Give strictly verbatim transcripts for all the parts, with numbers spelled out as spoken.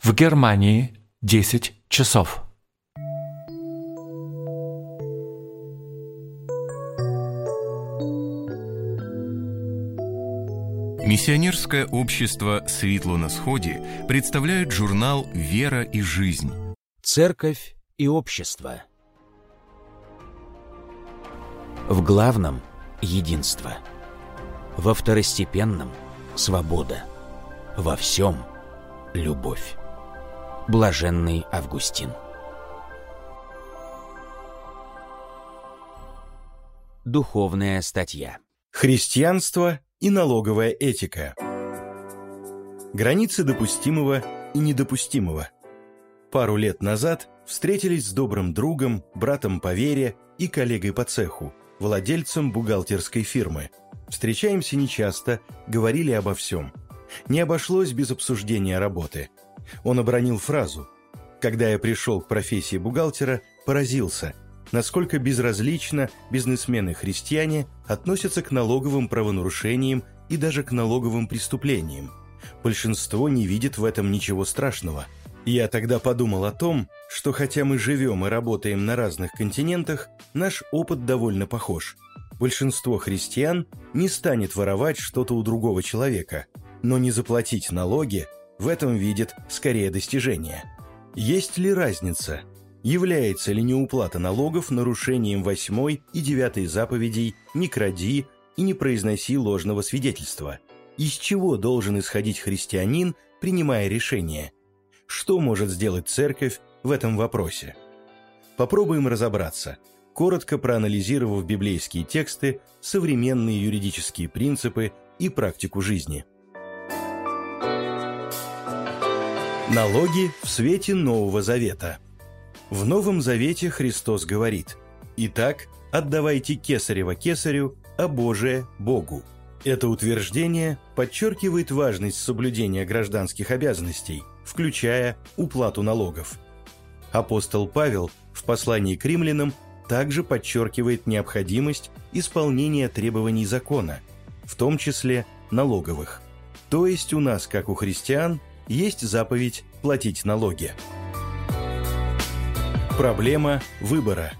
В Германии десять часов. Миссионерское общество «Светло на сходе» представляет журнал «Вера и жизнь». Церковь и общество. В главном – единство. Во второстепенном – свобода. Во всем – любовь. Блаженный Августин. Духовная статья. Христианство и налоговая этика. Границы допустимого и недопустимого. Пару лет назад встретились с добрым другом, братом по вере и коллегой по цеху, владельцем бухгалтерской фирмы. Встречаемся нечасто, говорили обо всем. Не обошлось без обсуждения работы. Он обронил фразу: «Когда я пришел к профессии бухгалтера, поразился, насколько безразлично бизнесмены-христиане относятся к налоговым правонарушениям и даже к налоговым преступлениям. Большинство не видит в этом ничего страшного». Я тогда подумал о том, что хотя мы живем и работаем на разных континентах, наш опыт довольно похож. Большинство христиан не станет воровать что-то у другого человека, но не заплатить налоги в этом видит скорее достижение. Есть ли разница? Является ли неуплата налогов нарушением восьмой и девятой заповедей «Не кради» и «Не произноси ложного свидетельства»? Из чего должен исходить христианин, принимая решение? Что может сделать церковь в этом вопросе? Попробуем разобраться, коротко проанализировав библейские тексты, современные юридические принципы и практику жизни. Налоги в свете Нового Завета. В Новом Завете Христос говорит: «Итак, отдавайте кесарево кесарю, а Божие – Богу». Это утверждение подчеркивает важность соблюдения гражданских обязанностей, включая уплату налогов. Апостол Павел в послании к римлянам также подчеркивает необходимость исполнения требований закона, в том числе налоговых. То есть у нас, как у христиан, есть заповедь платить налоги. Проблема выбора.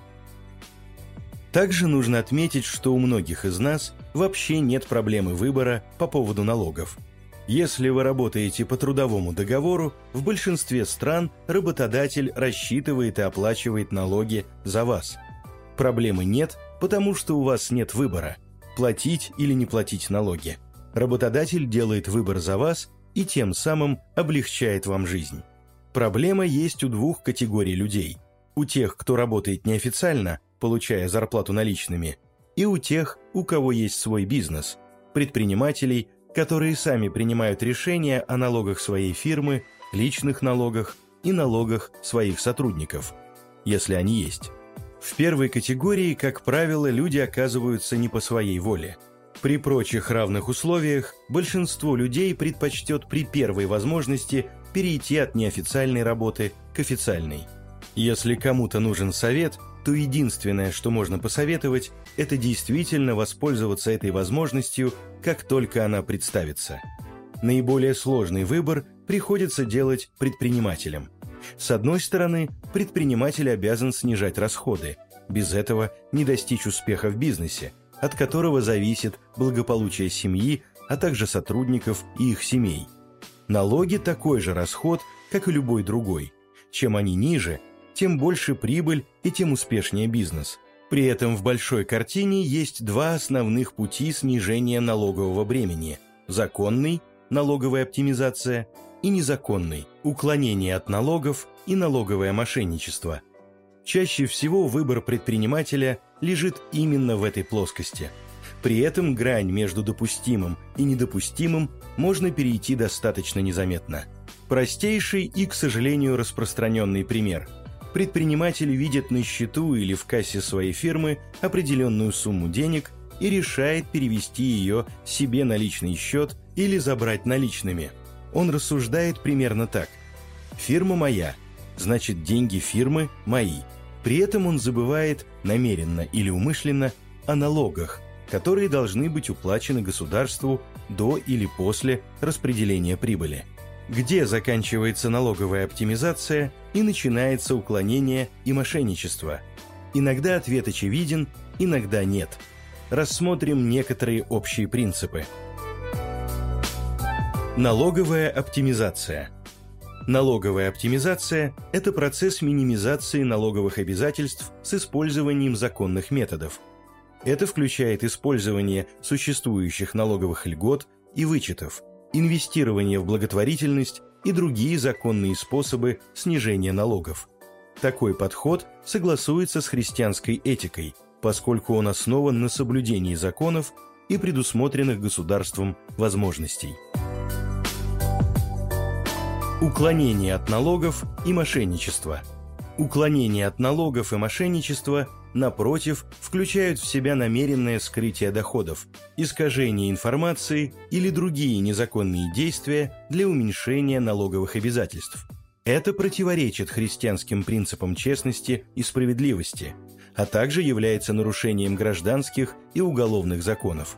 Также нужно отметить, что у многих из нас вообще нет проблемы выбора по поводу налогов. Если вы работаете по трудовому договору, в большинстве стран работодатель рассчитывает и оплачивает налоги за вас. Проблемы нет, потому что у вас нет выбора – платить или не платить налоги. Работодатель делает выбор за вас и тем самым облегчает вам жизнь. Проблема есть у двух категорий людей. У тех, кто работает неофициально, получая зарплату наличными, и у тех, у кого есть свой бизнес, предпринимателей, которые сами принимают решения о налогах своей фирмы, личных налогах и налогах своих сотрудников, если они есть. В первой категории, как правило, люди оказываются не по своей воле. При прочих равных условиях большинство людей предпочтет при первой возможности перейти от неофициальной работы к официальной. Если кому-то нужен совет, то единственное, что можно посоветовать, это действительно воспользоваться этой возможностью, как только она представится. Наиболее сложный выбор приходится делать предпринимателям. С одной стороны, предприниматель обязан снижать расходы. Без этого не достичь успеха в бизнесе, от которого зависит благополучие семьи, а также сотрудников и их семей. Налоги – такой же расход, как и любой другой. Чем они ниже, тем больше прибыль и тем успешнее бизнес. При этом в большой картине есть два основных пути снижения налогового бремени – законный – налоговая оптимизация и незаконный – уклонение от налогов и налоговое мошенничество. Чаще всего выбор предпринимателя лежит именно в этой плоскости. При этом грань между допустимым и недопустимым можно перейти достаточно незаметно. Простейший и, к сожалению, распространенный пример. Предприниматель видит на счету или в кассе своей фирмы определенную сумму денег и решает перевести ее себе на личный счет или забрать наличными. Он рассуждает примерно так: «Фирма моя, значит, деньги фирмы мои». При этом он забывает, намеренно или умышленно, о налогах, которые должны быть уплачены государству до или после распределения прибыли. Где заканчивается налоговая оптимизация и начинается уклонение и мошенничество? Иногда ответ очевиден, иногда нет. Рассмотрим некоторые общие принципы. Налоговая оптимизация. Налоговая оптимизация – это процесс минимизации налоговых обязательств с использованием законных методов. Это включает использование существующих налоговых льгот и вычетов, инвестирование в благотворительность и другие законные способы снижения налогов. Такой подход согласуется с христианской этикой, поскольку он основан на соблюдении законов и предусмотренных государством возможностей. Уклонение от налогов и мошенничество. Уклонение от налогов и мошенничество, напротив, включают в себя намеренное скрытие доходов, искажение информации или другие незаконные действия для уменьшения налоговых обязательств. Это противоречит христианским принципам честности и справедливости, а также является нарушением гражданских и уголовных законов.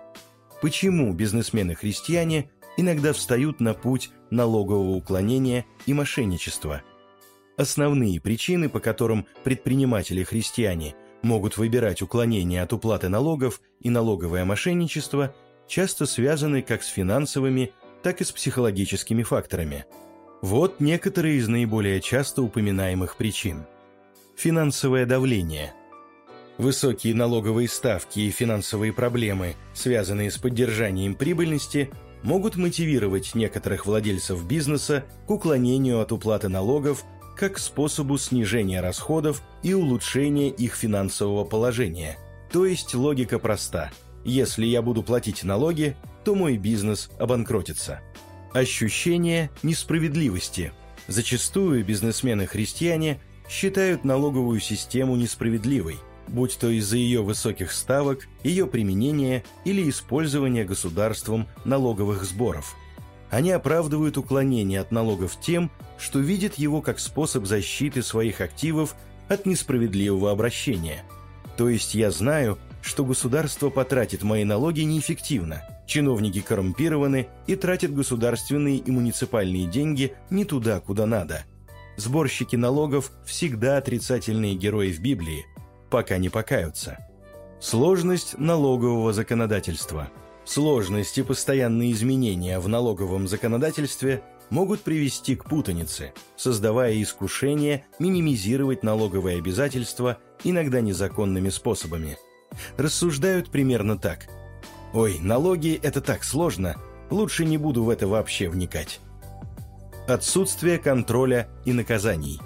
Почему бизнесмены-христиане иногда встают на путь налогового уклонения и мошенничества? Основные причины, по которым предприниматели-христиане могут выбирать уклонение от уплаты налогов и налоговое мошенничество, часто связаны как с финансовыми, так и с психологическими факторами. Вот некоторые из наиболее часто упоминаемых причин. Финансовое давление. Высокие налоговые ставки и финансовые проблемы, связанные с поддержанием прибыльности, могут мотивировать некоторых владельцев бизнеса к уклонению от уплаты налогов как к способу снижения расходов и улучшения их финансового положения. То есть логика проста. Если я буду платить налоги, то мой бизнес обанкротится. Ощущение несправедливости. Зачастую бизнесмены-христиане считают налоговую систему несправедливой, будь то из-за ее высоких ставок, ее применения или использования государством налоговых сборов. Они оправдывают уклонение от налогов тем, что видят его как способ защиты своих активов от несправедливого обращения. То есть я знаю, что государство потратит мои налоги неэффективно, чиновники коррумпированы и тратят государственные и муниципальные деньги не туда, куда надо. Сборщики налогов всегда отрицательные герои в Библии, пока не покаются. Сложность налогового законодательства. Сложность и постоянные изменения в налоговом законодательстве могут привести к путанице, создавая искушение минимизировать налоговые обязательства иногда незаконными способами. Рассуждают примерно так. «Ой, налоги – это так сложно, лучше не буду в это вообще вникать». Отсутствие контроля и наказаний.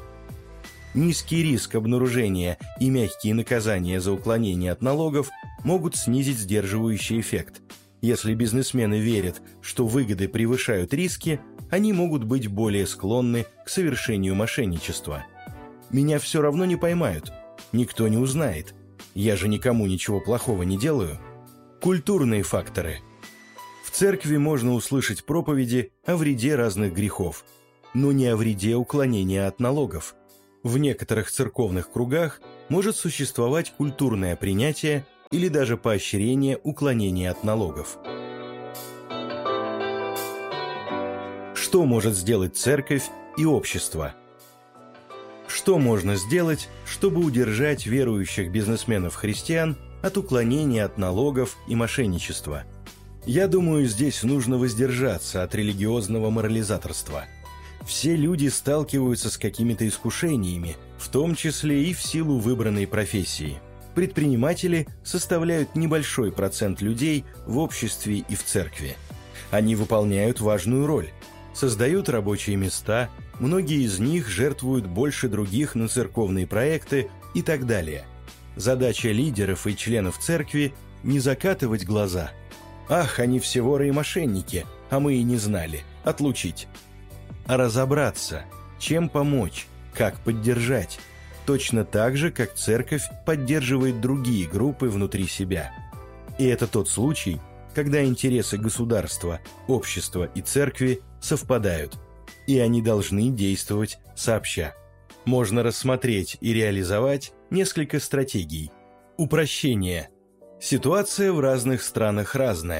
Низкий риск обнаружения и мягкие наказания за уклонение от налогов могут снизить сдерживающий эффект. Если бизнесмены верят, что выгоды превышают риски, они могут быть более склонны к совершению мошенничества. «Меня все равно не поймают, никто не узнает, я же никому ничего плохого не делаю». Культурные факторы. В церкви можно услышать проповеди о вреде разных грехов, но не о вреде уклонения от налогов. В некоторых церковных кругах может существовать культурное принятие или даже поощрение уклонения от налогов. Что может сделать церковь и общество? Что можно сделать, чтобы удержать верующих бизнесменов-христиан от уклонения от налогов и мошенничества? Я думаю, здесь нужно воздержаться от религиозного морализаторства. Все люди сталкиваются с какими-то искушениями, в том числе и в силу выбранной профессии. Предприниматели составляют небольшой процент людей в обществе и в церкви. Они выполняют важную роль, создают рабочие места, многие из них жертвуют больше других на церковные проекты и так далее. Задача лидеров и членов церкви – не закатывать глаза. «Ах, они все воры и мошенники, а мы и не знали. Отлучить». А разобраться, чем помочь, как поддержать, точно так же, как церковь поддерживает другие группы внутри себя. И это тот случай, когда интересы государства, общества и церкви совпадают, и они должны действовать сообща. Можно рассмотреть и реализовать несколько стратегий. Упрощение. Ситуация в разных странах разная.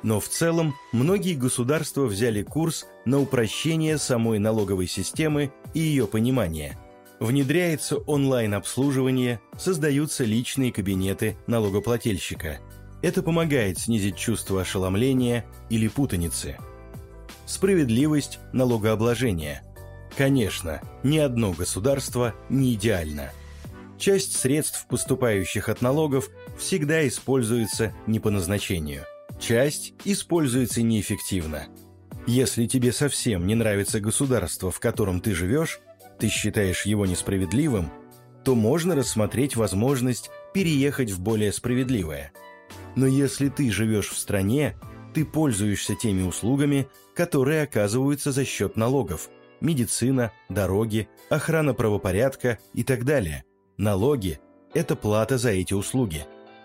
Но в целом многие государства взяли курс на упрощение самой налоговой системы и ее понимания. Внедряется онлайн-обслуживание, создаются личные кабинеты налогоплательщика. Это помогает снизить чувство ошеломления или путаницы. Справедливость налогообложения. Конечно, ни одно государство не идеально. Часть средств, поступающих от налогов, всегда используется не по назначению. Часть используется неэффективно. Если тебе совсем не нравится государство, в котором ты живешь, ты считаешь его несправедливым, то можно рассмотреть возможность переехать в более справедливое. Но если ты живешь в стране, ты пользуешься теми услугами, которые оказываются за счет налогов: медицина, дороги, охрана правопорядка и так далее. Налоги – это плата за эти услуги.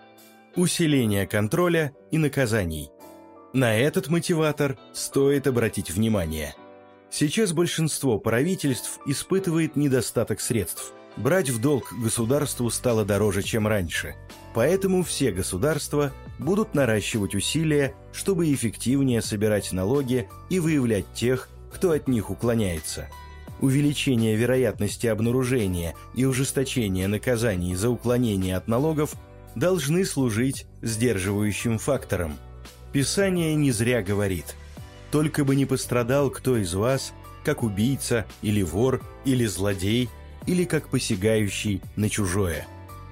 Усиление контроля и наказаний. На этот мотиватор стоит обратить внимание. Сейчас большинство правительств испытывает недостаток средств. Брать в долг государству стало дороже, чем раньше. Поэтому все государства будут наращивать усилия, чтобы эффективнее собирать налоги и выявлять тех, кто от них уклоняется. Увеличение вероятности обнаружения и ужесточение наказаний за уклонение от налогов должны служить сдерживающим фактором. Писание не зря говорит: «Только бы не пострадал кто из вас, как убийца или вор или злодей, или как посягающий на чужое».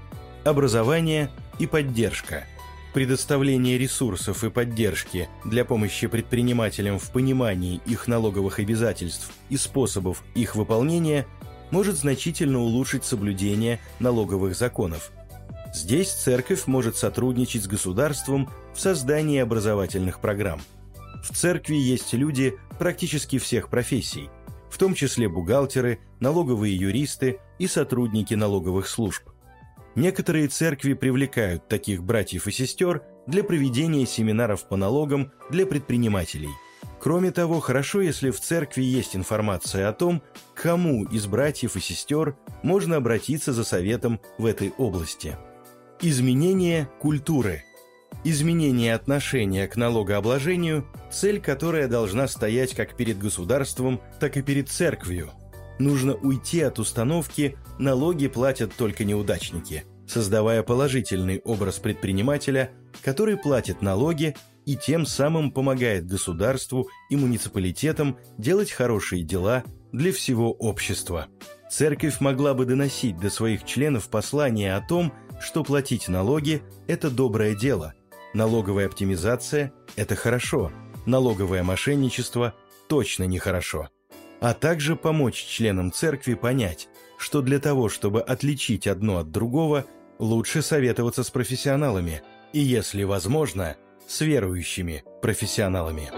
Образование и поддержка. Предоставление ресурсов и поддержки для помощи предпринимателям в понимании их налоговых обязательств и способов их выполнения может значительно улучшить соблюдение налоговых законов. Здесь церковь может сотрудничать с государством в создании образовательных программ. В церкви есть люди практически всех профессий, в том числе бухгалтеры, налоговые юристы и сотрудники налоговых служб. Некоторые церкви привлекают таких братьев и сестер для проведения семинаров по налогам для предпринимателей. Кроме того, хорошо, если в церкви есть информация о том, к кому из братьев и сестер можно обратиться за советом в этой области. Изменение культуры. Изменение отношения к налогообложению – цель, которая должна стоять как перед государством, так и перед церковью. Нужно уйти от установки «налоги платят только неудачники», создавая положительный образ предпринимателя, который платит налоги и тем самым помогает государству и муниципалитетам делать хорошие дела для всего общества. Церковь могла бы доносить до своих членов послание о том, что платить налоги – это доброе дело, налоговая оптимизация – это хорошо, налоговое мошенничество – точно нехорошо. А также помочь членам церкви понять, что для того, чтобы отличить одно от другого, лучше советоваться с профессионалами и, если возможно, с верующими профессионалами.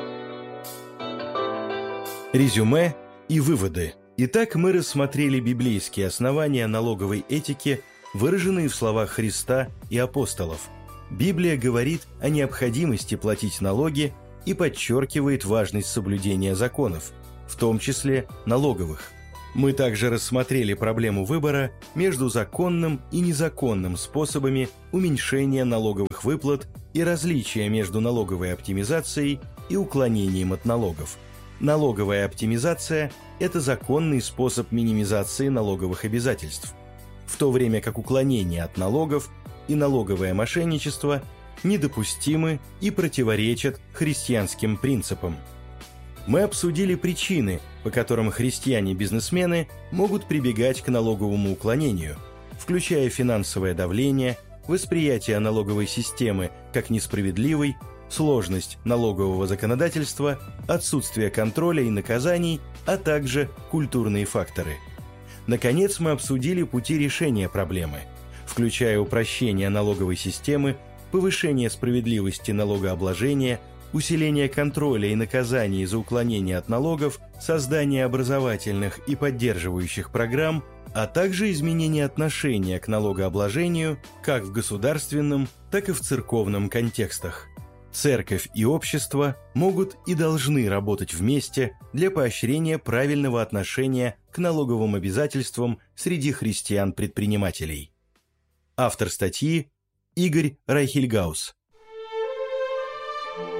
Резюме и выводы. Итак, мы рассмотрели библейские основания налоговой этики, выраженные в словах Христа и апостолов. Библия говорит о необходимости платить налоги и подчеркивает важность соблюдения законов, в том числе налоговых. Мы также рассмотрели проблему выбора между законным и незаконным способами уменьшения налоговых выплат и различия между налоговой оптимизацией и уклонением от налогов. Налоговая оптимизация – это законный способ минимизации налоговых обязательств, в то время как уклонение от налогов и налоговое мошенничество недопустимы и противоречат христианским принципам. Мы обсудили причины, по которым христиане-бизнесмены могут прибегать к налоговому уклонению, включая финансовое давление, восприятие налоговой системы как несправедливой, сложность налогового законодательства, отсутствие контроля и наказаний, а также культурные факторы. Наконец, мы обсудили пути решения проблемы, включая упрощение налоговой системы, повышение справедливости налогообложения, усиление контроля и наказаний за уклонение от налогов, создание образовательных и поддерживающих программ, а также изменение отношения к налогообложению как в государственном, так и в церковном контекстах. Церковь и общество могут и должны работать вместе для поощрения правильного отношения к налоговым обязательствам среди христиан-предпринимателей. Автор статьи Игорь Райхельгаус.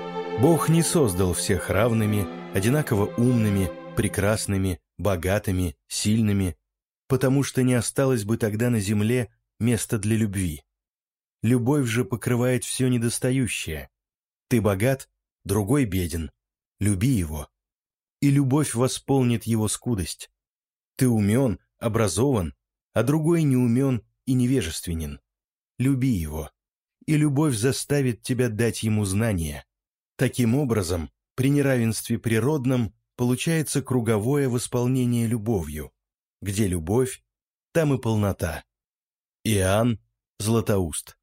Бог не создал всех равными, одинаково умными, прекрасными, богатыми, сильными, потому что не осталось бы тогда на земле места для любви. Любовь же покрывает все недостающее. Ты богат, другой беден. Люби его. И любовь восполнит его скудость. Ты умен, образован, а другой не умен и невежественен. Люби его. И любовь заставит тебя дать ему знания. Таким образом, при неравенстве природном получается круговое восполнение любовью. Где любовь, там и полнота. Иоанн Златоуст.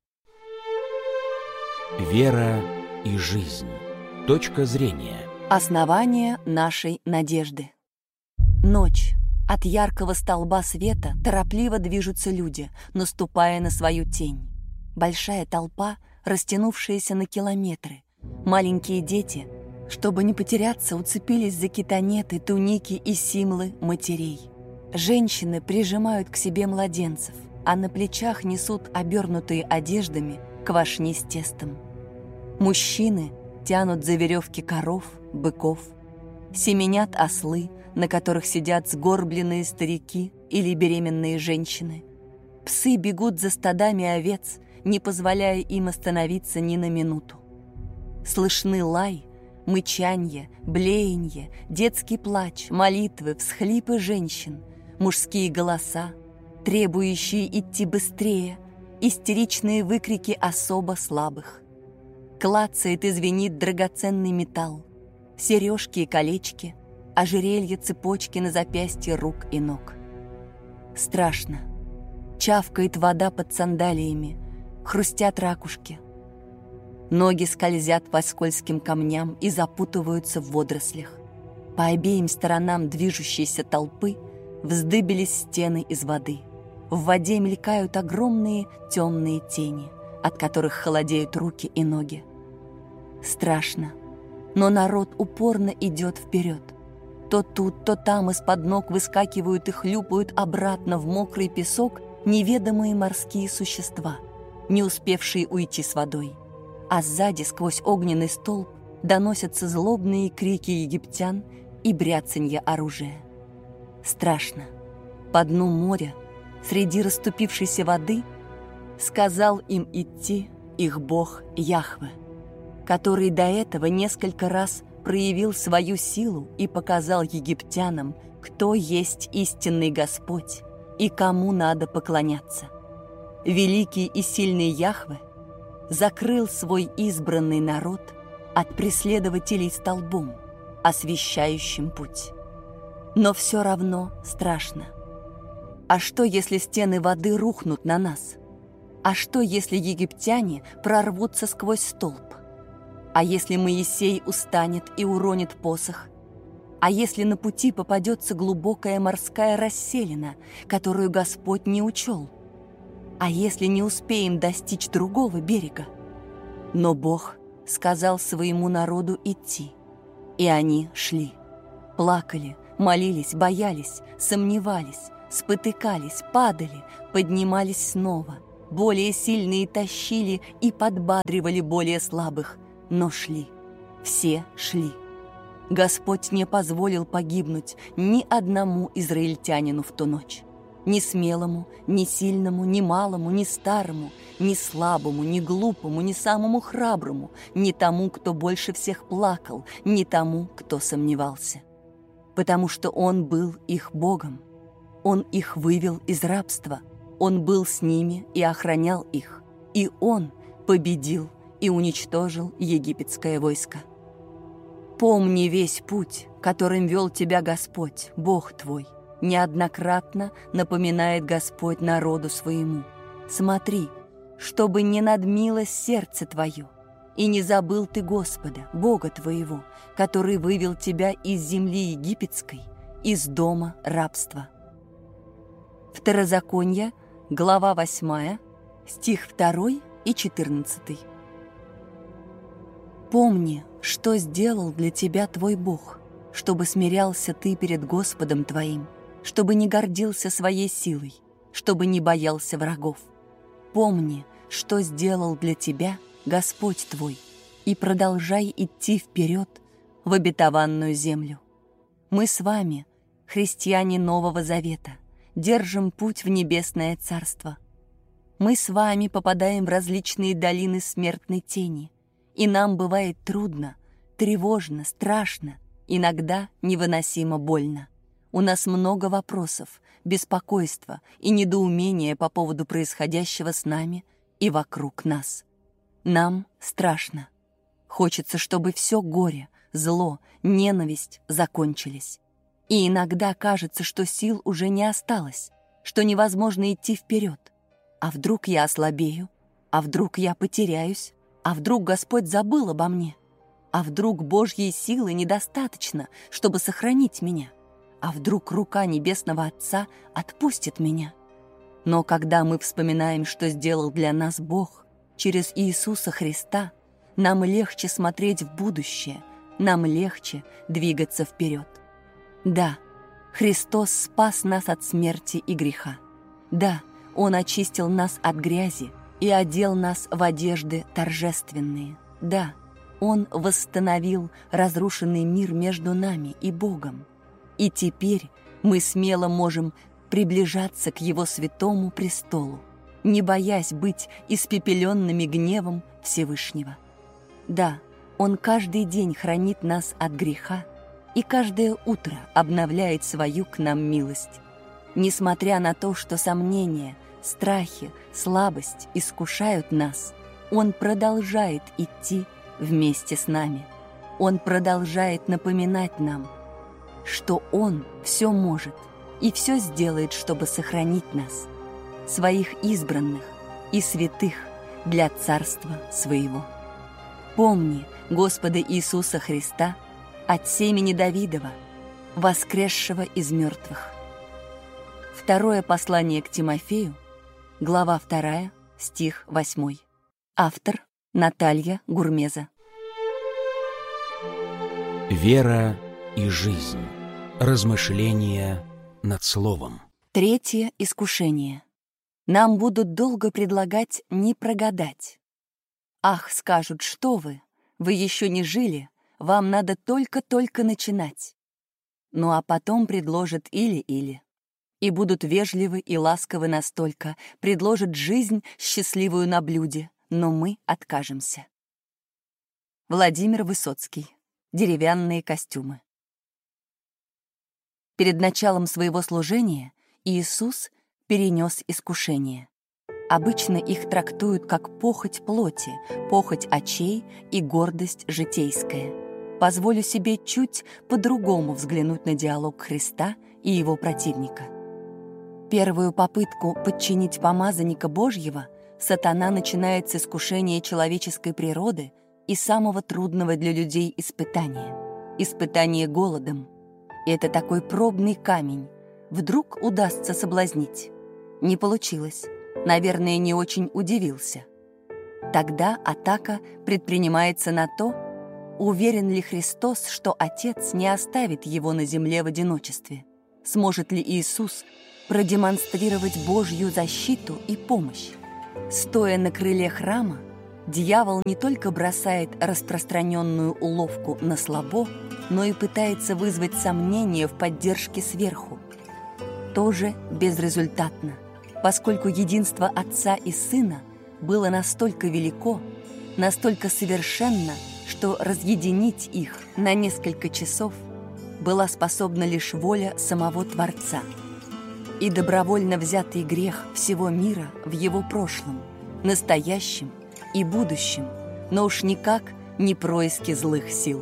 Вера и жизнь. Точка зрения. Основание нашей надежды. Ночь. От яркого столба света торопливо движутся люди, наступая на свою тень. Большая толпа, растянувшаяся на километры. Маленькие дети, чтобы не потеряться, уцепились за китанеты, туники и симлы матерей. Женщины прижимают к себе младенцев, а на плечах несут обернутые одеждами квашни с тестом. Мужчины тянут за веревки коров, быков, семенят ослы, на которых сидят сгорбленные старики или беременные женщины. Псы бегут за стадами овец, не позволяя им остановиться ни на минуту. Слышны лай, мычанье, блеянье, детский плач, молитвы, всхлипы женщин, мужские голоса, требующие идти быстрее, истеричные выкрики особо слабых. Клацает и звенит драгоценный металл, сережки и колечки, ожерелья, цепочки на запястье рук и ног. Страшно. Чавкает вода под сандалиями, хрустят ракушки. Ноги скользят по скользким камням и запутываются в водорослях. По обеим сторонам движущейся толпы вздыбились стены из воды. В воде мелькают огромные темные тени, от которых холодеют руки и ноги. Страшно, но народ упорно идет вперед. То тут, то там из-под ног выскакивают и хлюпают обратно в мокрый песок неведомые морские существа, не успевшие уйти с водой. А сзади, сквозь огненный столб, доносятся злобные крики египтян и бряцанье оружия. Страшно. По дну моря, среди расступившейся воды, сказал им идти их бог Яхве, который до этого несколько раз проявил свою силу и показал египтянам, кто есть истинный Господь и кому надо поклоняться. Великий и сильный Яхве закрыл свой избранный народ от преследователей столбом, освещающим путь. Но все равно страшно. А что, если стены воды рухнут на нас? А что, если египтяне прорвутся сквозь столб? А если Моисей устанет и уронит посох? А если на пути попадется глубокая морская расселина, которую Господь не учел? А если не успеем достичь другого берега? Но Бог сказал своему народу идти, и они шли. Плакали, молились, боялись, сомневались, спотыкались, падали, поднимались снова. Более сильные тащили и подбадривали более слабых, но шли. Все шли. Господь не позволил погибнуть ни одному израильтянину в ту ночь. Ни смелому, ни сильному, ни малому, ни старому, ни слабому, ни глупому, ни самому храброму, ни тому, кто больше всех плакал, ни тому, кто сомневался. Потому что Он был их Богом. Он их вывел из рабства. Он был с ними и охранял их. И Он победил и уничтожил египетское войско. Помни весь путь, которым вел тебя Господь, Бог твой. Неоднократно напоминает Господь народу своему. Смотри, чтобы не надмилось сердце твое, и не забыл ты Господа, Бога твоего, который вывел тебя из земли египетской, из дома рабства. Второзаконие, глава восьмая, стих второй и четырнадцатый. Помни, что сделал для тебя твой Бог, чтобы смирялся ты перед Господом твоим, чтобы не гордился своей силой, чтобы не боялся врагов. Помни, что сделал для тебя Господь твой, и продолжай идти вперед в обетованную землю. Мы с вами, христиане Нового Завета, держим путь в небесное царство. Мы с вами попадаем в различные долины смертной тени, и нам бывает трудно, тревожно, страшно, иногда невыносимо больно. У нас много вопросов, беспокойства и недоумения по поводу происходящего с нами и вокруг нас. Нам страшно. Хочется, чтобы все горе, зло, ненависть закончились. И иногда кажется, что сил уже не осталось, что невозможно идти вперед. А вдруг я ослабею? А вдруг я потеряюсь? А вдруг Господь забыл обо мне? А вдруг Божьей силы недостаточно, чтобы сохранить меня? А вдруг рука Небесного Отца отпустит меня? Но когда мы вспоминаем, что сделал для нас Бог через Иисуса Христа, нам легче смотреть в будущее, нам легче двигаться вперед. Да, Христос спас нас от смерти и греха. Да, Он очистил нас от грязи и одел нас в одежды торжественные. Да, Он восстановил разрушенный мир между нами и Богом. И теперь мы смело можем приближаться к Его святому престолу, не боясь быть испепеленными гневом Всевышнего. Да, Он каждый день хранит нас от греха и каждое утро обновляет свою к нам милость. Несмотря на то, что сомнения, страхи, слабость искушают нас, Он продолжает идти вместе с нами. Он продолжает напоминать нам, что Он все может и все сделает, чтобы сохранить нас, своих избранных и святых для Царства Своего. Помни Господа Иисуса Христа от семени Давидова, воскресшего из мертвых. Второе послание к Тимофею, глава вторая, стих восьмой. Автор Наталья Гурмеза. Вера и жизнь. Размышления над словом. Третье искушение. Нам будут долго предлагать не прогадать. Ах, скажут, что вы, вы еще не жили, вам надо только-только начинать. Ну а потом предложат или-или. И будут вежливы и ласковы настолько, предложат жизнь счастливую на блюде, но мы откажемся. Владимир Высоцкий. Деревянные костюмы. Перед началом своего служения Иисус перенес искушение. Обычно их трактуют как похоть плоти, похоть очей и гордость житейская. Позволю себе чуть по-другому взглянуть на диалог Христа и его противника. Первую попытку подчинить помазанника Божьего сатана начинает с искушения человеческой природы и самого трудного для людей испытания — испытание голодом. И это такой пробный камень. Вдруг удастся соблазнить. Не получилось. Наверное, не очень удивился. Тогда атака предпринимается на то, уверен ли Христос, что Отец не оставит его на земле в одиночестве. Сможет ли Иисус продемонстрировать Божью защиту и помощь? Стоя на крыле храма, дьявол не только бросает распространенную уловку на слабо, но и пытается вызвать сомнения в поддержке сверху. Тоже безрезультатно, поскольку единство Отца и Сына было настолько велико, настолько совершенно, что разъединить их на несколько часов была способна лишь воля самого Творца. И добровольно взятый грех всего мира в его прошлом, настоящем и будущем, но уж никак не происки злых сил.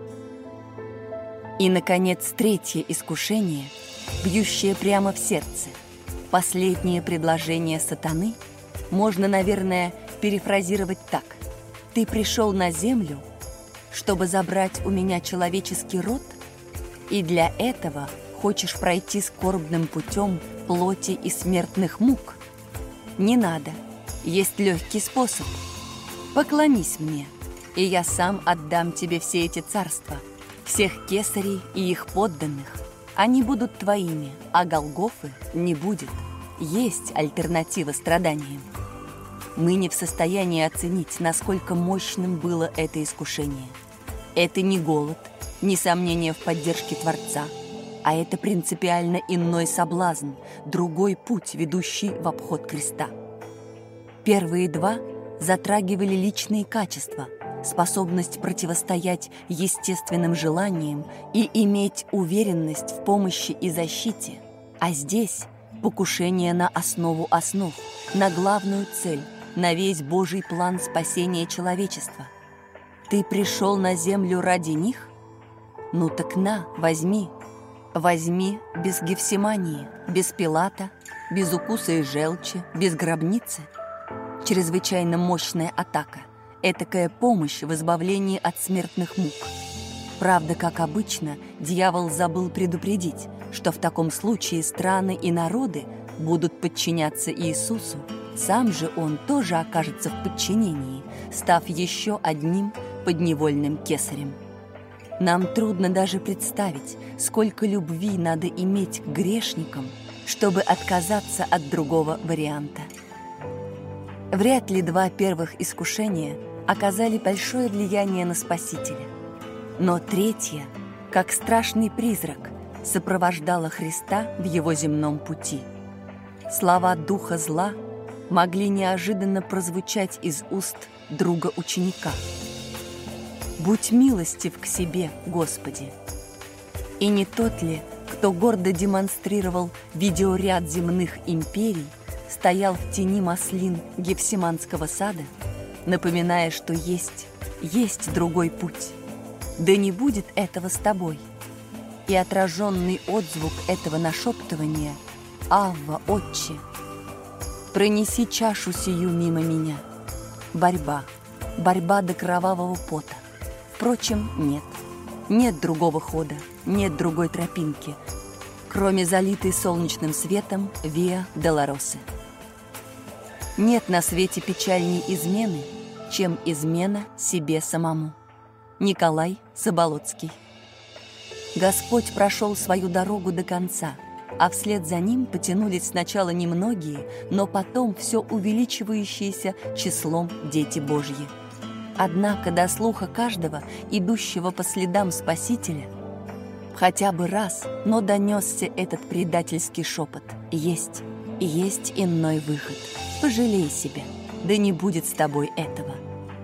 И, наконец, третье искушение, бьющее прямо в сердце. Последнее предложение сатаны можно, наверное, перефразировать так. «Ты пришел на землю, чтобы забрать у меня человеческий род, и для этого хочешь пройти скорбным путем плоти и смертных мук? Не надо, есть легкий способ. Поклонись мне, и я сам отдам тебе все эти царства, всех кесарей и их подданных. Они будут твоими, а Голгофы не будет. Есть альтернатива страданиям». мы не в состоянии оценить, насколько мощным было это искушение. Это не голод, не сомнение в поддержке Творца, а это принципиально иной соблазн, другой путь, ведущий в обход креста. Первые два затрагивали личные качества, способность противостоять естественным желаниям и иметь уверенность в помощи и защите, а здесь покушение на основу основ, на главную цель, на весь Божий план спасения человечества. Ты пришел на землю ради них? Ну так на, возьми. Возьми без Гефсимании, без Пилата, без укуса и желчи, без гробницы. Чрезвычайно мощная атака, этакая помощь в избавлении от смертных мук. Правда, как обычно, дьявол забыл предупредить, что в таком случае страны и народы будут подчиняться Иисусу. Сам же он тоже окажется в подчинении, став еще одним подневольным кесарем. Нам трудно даже представить, сколько любви надо иметь к грешникам, чтобы отказаться от другого варианта. Вряд ли два первых искушения оказали большое влияние на Спасителя. Но третье, как страшный призрак, сопровождало Христа в его земном пути. Слова духа зла могли неожиданно прозвучать из уст друга ученика. «Будь милостив к себе, Господи!» И не тот ли, кто гордо демонстрировал видеоряд земных империй, стоял в тени маслин Гефсиманского сада, напоминая, что есть, есть другой путь. Да не будет этого с тобой. И отраженный отзвук этого нашептывания «Авва, Отче!» «Пронеси чашу сию мимо меня». Борьба, борьба до кровавого пота. Впрочем, нет. Нет другого хода, нет другой тропинки, кроме залитой солнечным светом Виа Долоросы. Нет на свете печальней измены, чем измена себе самому. Николай Заболоцкий. Господь прошел свою дорогу до конца, а вслед за ним потянулись сначала немногие, но потом все увеличивающиеся числом дети Божьи. Однако до слуха каждого, идущего по следам Спасителя, хотя бы раз, но донесся этот предательский шепот: «Есть, есть иной выход. Пожалей себя, да не будет с тобой этого».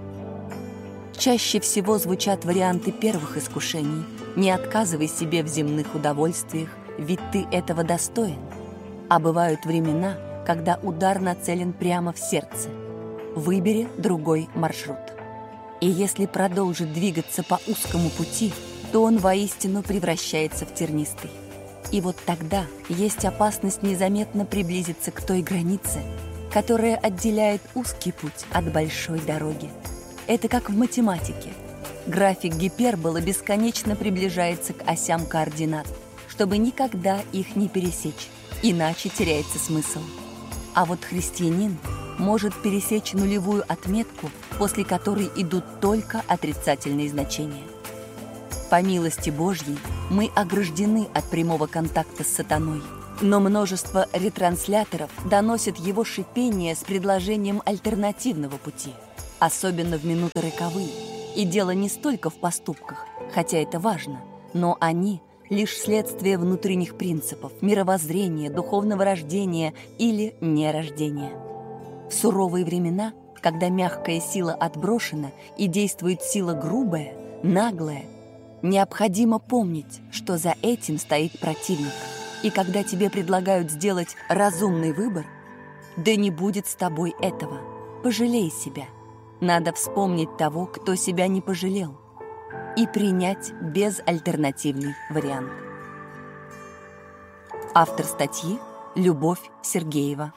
Чаще всего звучат варианты первых искушений: «Не отказывай себе в земных удовольствиях, ведь ты этого достоин». А бывают времена, когда удар нацелен прямо в сердце. Выбери другой маршрут. И если продолжит двигаться по узкому пути, то он воистину превращается в тернистый. И вот тогда есть опасность незаметно приблизиться к той границе, которая отделяет узкий путь от большой дороги. Это как в математике. График гиперболы бесконечно приближается к осям координат, чтобы никогда их не пересечь, иначе теряется смысл. А вот христианин может пересечь нулевую отметку, после которой идут только отрицательные значения. По милости Божьей мы ограждены от прямого контакта с сатаной, но множество ретрансляторов доносят его шипение с предложением альтернативного пути, особенно в минуты роковые. И дело не столько в поступках, хотя это важно, но они лишь следствие внутренних принципов, мировоззрения, духовного рождения или нерождения. В суровые времена, когда мягкая сила отброшена и действует сила грубая, наглая, необходимо помнить, что за этим стоит противник. И когда тебе предлагают сделать разумный выбор, да не будет с тобой этого. Пожалей себя. Надо вспомнить того, кто себя не пожалел, и принять безальтернативный вариант. Автор статьи — Любовь Сергеева.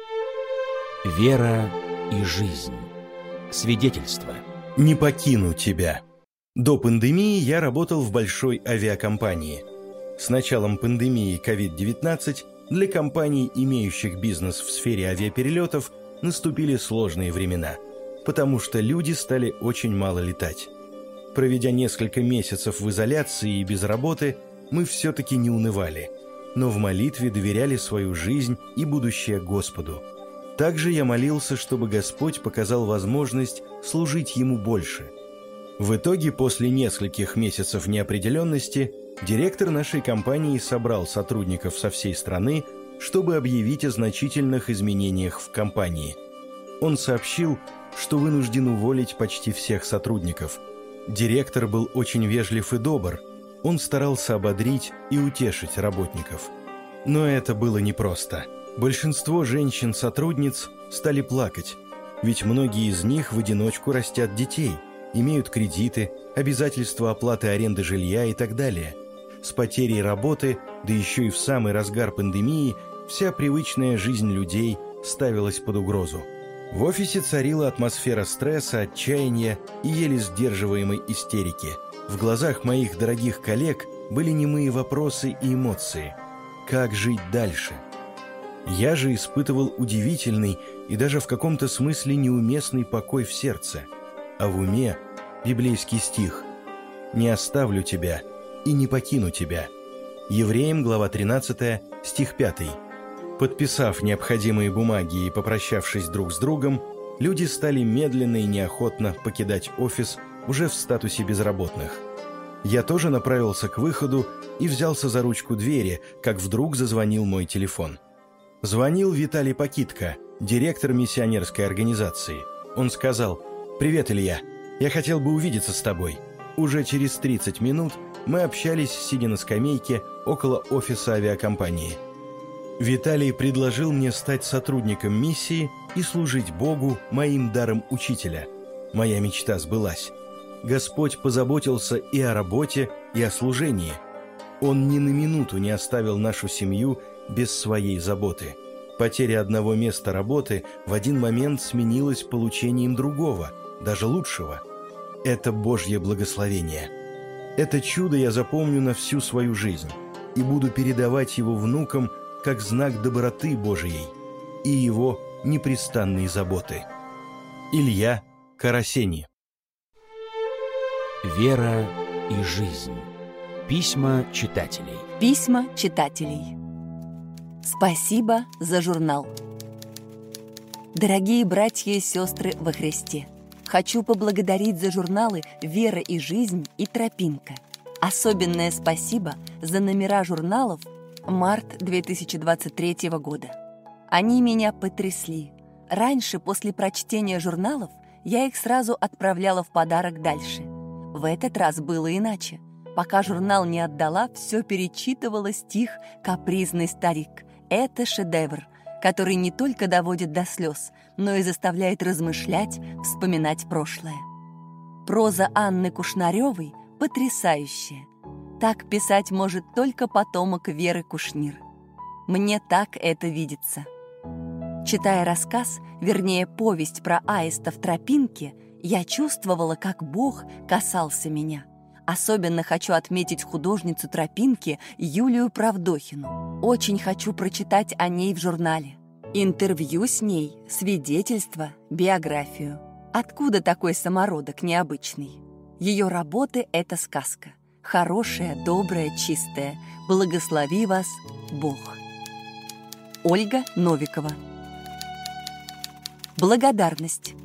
Вера и жизнь. Свидетельство. Не покину тебя. До пандемии я работал в большой авиакомпании. С началом пандемии ковид девятнадцать для компаний, имеющих бизнес в сфере авиаперелетов, наступили сложные времена, потому что люди стали очень мало летать. Проведя несколько месяцев в изоляции и без работы, мы все-таки не унывали, но в молитве доверяли свою жизнь и будущее Господу. Также я молился, чтобы Господь показал возможность служить Ему больше. В итоге, после нескольких месяцев неопределенности, директор нашей компании собрал сотрудников со всей страны, чтобы объявить о значительных изменениях в компании. Он сообщил, что вынужден уволить почти всех сотрудников. Директор был очень вежлив и добр. Он старался ободрить и утешить работников. Но это было непросто. Большинство женщин-сотрудниц стали плакать, ведь многие из них в одиночку растят детей, имеют кредиты, обязательства оплаты аренды жилья и так далее. С потерей работы, да еще и в самый разгар пандемии, вся привычная жизнь людей ставилась под угрозу. В офисе царила атмосфера стресса, отчаяния и еле сдерживаемой истерики. В глазах моих дорогих коллег были немые вопросы и эмоции. Как жить дальше? Я же испытывал удивительный и даже в каком-то смысле неуместный покой в сердце, а в уме библейский стих «Не оставлю тебя и не покину тебя». Евреям, глава тринадцатая, стих пятый. Подписав необходимые бумаги и попрощавшись друг с другом, люди стали медленно и неохотно покидать офис уже в статусе безработных. Я тоже направился к выходу и взялся за ручку двери, как вдруг зазвонил мой телефон. Звонил Виталий Пакитко, директор миссионерской организации. Он сказал: «Привет, Илья, я хотел бы увидеться с тобой». Уже через тридцать минут мы общались, сидя на скамейке около офиса авиакомпании. Виталий предложил мне стать сотрудником миссии и служить Богу моим даром учителя. Моя мечта сбылась. Господь позаботился и о работе, и о служении. Он ни на минуту не оставил нашу семью без своей заботы. Потеря одного места работы в один момент сменилась получением другого, даже лучшего. Это Божье благословение. Это чудо я запомню на всю свою жизнь и буду передавать его внукам как знак доброты Божией и его непрестанной заботы. Илья Карасени. Вера и жизнь. Письма читателей. Письма читателей. Спасибо за журнал. Дорогие братья и сестры во Христе, хочу поблагодарить за журналы «Вера и жизнь» и «Тропинка». Особенное спасибо за номера журналов март две тысячи двадцать третьего года. Они меня потрясли. Раньше, после прочтения журналов, я их сразу отправляла в подарок дальше. В этот раз было иначе. Пока журнал не отдала, все перечитывала стих «Капризный старик». Это шедевр, который не только доводит до слез, но и заставляет размышлять, вспоминать прошлое. Проза Анны Кушнаревой потрясающая. Так писать может только потомок Веры Кушнир. Мне так это видится. Читая рассказ, вернее, повесть про аиста в тропинке, я чувствовала, как Бог касался меня. Особенно хочу отметить художницу тропинки Юлию Правдохину. Очень хочу прочитать о ней в журнале. Интервью с ней, свидетельство, биографию. Откуда такой самородок необычный? Ее работы — это сказка. Хорошая, добрая, чистая. Благослови вас, Бог. Ольга Новикова. Благодарность.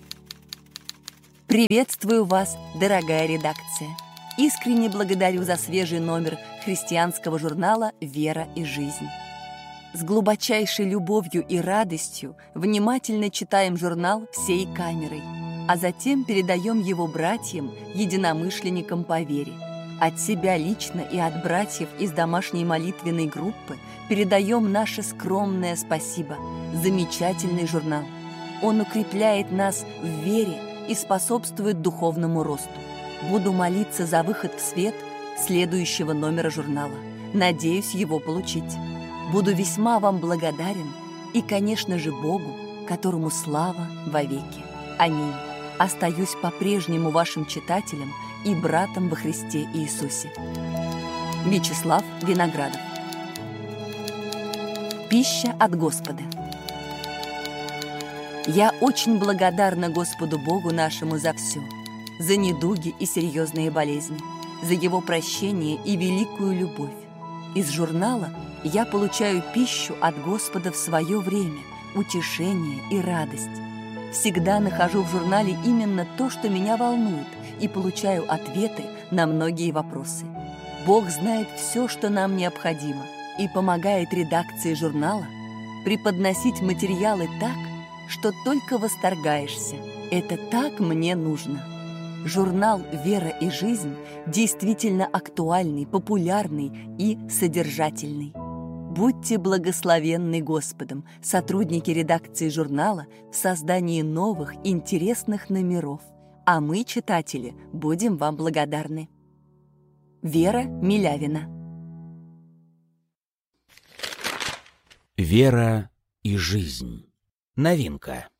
Приветствую вас, дорогая редакция. Искренне благодарю за свежий номер христианского журнала «Вера и жизнь». С глубочайшей любовью и радостью внимательно читаем журнал всей камерой, а затем передаем его братьям, единомышленникам по вере. От себя лично и от братьев из домашней молитвенной группы передаем наше скромное спасибо. Замечательный журнал. Он укрепляет нас в вере и способствует духовному росту. Буду молиться за выход в свет следующего номера журнала. Надеюсь его получить. Буду весьма вам благодарен и, конечно же, Богу, которому слава вовеки. Аминь. Остаюсь по-прежнему вашим читателем и братом во Христе Иисусе. Вячеслав Виноградов. Пища от Господа. Я очень благодарна Господу Богу нашему за все, за недуги и серьезные болезни, за Его прощение и великую любовь. Из журнала я получаю пищу от Господа в свое время, утешение и радость. Всегда нахожу в журнале именно то, что меня волнует, и получаю ответы на многие вопросы. Бог знает все, что нам необходимо, и помогает редакции журнала преподносить материалы так, что только восторгаешься. Это так мне нужно. Журнал «Вера и жизнь» действительно актуальный, популярный и содержательный. Будьте благословенны Господом, сотрудники редакции журнала, в создании новых, интересных номеров. А мы, читатели, будем вам благодарны. Вера Милявина. Вера и жизнь. Новинка.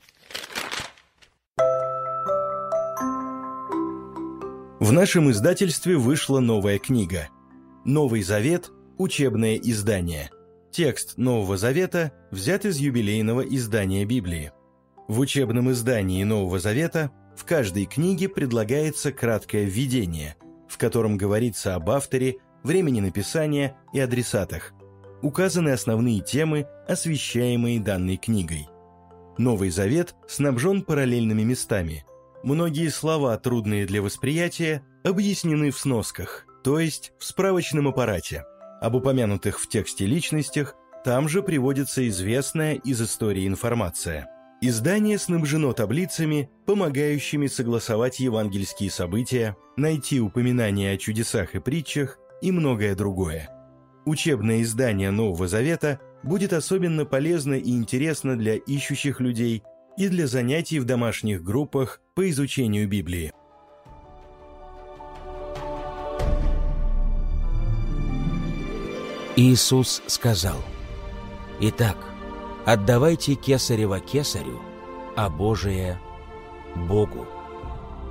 В нашем издательстве вышла новая книга «Новый Завет. Учебное издание». Текст Нового Завета взят из юбилейного издания Библии. В учебном издании Нового Завета в каждой книге предлагается краткое введение, в котором говорится об авторе, времени написания и адресатах. Указаны основные темы, освещаемые данной книгой. Новый Завет снабжен параллельными местами. Многие слова, трудные для восприятия, объяснены в сносках, то есть в справочном аппарате. Об упомянутых в тексте личностях там же приводится известная из истории информация. Издание снабжено таблицами, помогающими согласовать евангельские события, найти упоминания о чудесах и притчах и многое другое. Учебное издание Нового Завета будет особенно полезно и интересно для ищущих людей и для занятий в домашних группах по изучению Библии. Иисус сказал: «Итак, отдавайте кесарево кесарю, а Божие – Богу».